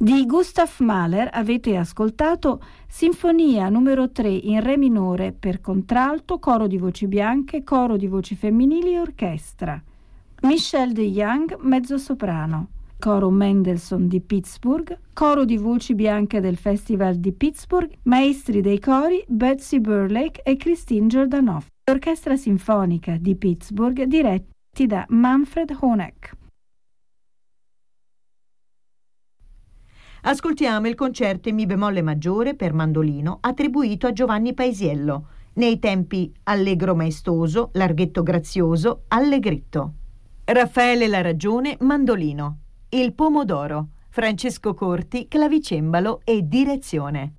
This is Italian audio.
Di Gustav Mahler avete ascoltato Sinfonia numero 3 in re minore per contralto, coro di voci bianche, coro di voci femminili e orchestra. Michel de Young, mezzosoprano. Coro Mendelssohn di Pittsburgh, coro di voci bianche del Festival di Pittsburgh, maestri dei cori Betsy Burlake e Christine Jordanov. Orchestra sinfonica di Pittsburgh diretti da Manfred Honeck. Ascoltiamo il concerto in mi bemolle maggiore per mandolino attribuito a Giovanni Paisiello, nei tempi allegro maestoso, larghetto grazioso, allegretto. Raffaele La Ragione, mandolino. Il pomodoro, Francesco Corti, clavicembalo e direzione.